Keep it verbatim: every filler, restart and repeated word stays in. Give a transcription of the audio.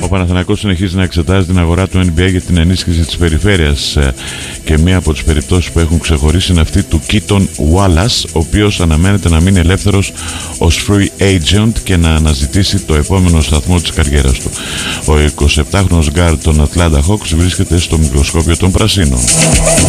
Παναθηναϊκός συνεχίζει να εξετάζει την αγορά του N B A για την ενίσχυση της περιφέρειας και μία από τις περιπτώσεις που έχουν ξεχωρίσει είναι αυτή του Keaton Wallace, ο οποίος αναμένεται να μείνει ελεύθερος ως free agent και να αναζητήσει το επόμενο σταθμό της καριέρας του. Ο εικοσιεπτάχρονος γκάρντ των Atlanta Hawks βρίσκεται στο μικροσκόπιο των Πρασίνων.